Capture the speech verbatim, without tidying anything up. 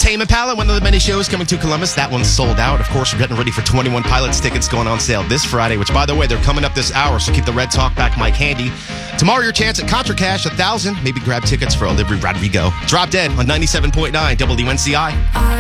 Tame Impala, one of the many shows coming to Columbus. That one's sold out. Of course, we're getting ready for twenty-one Pilots tickets going on sale this Friday, which, by the way, they're coming up this hour, so keep the Red Talk Back mic handy. Tomorrow, your chance at Contra Cash, one thousand. Maybe grab tickets for Olivia Rodrigo. Drop Dead on ninety-seven point nine W N C I.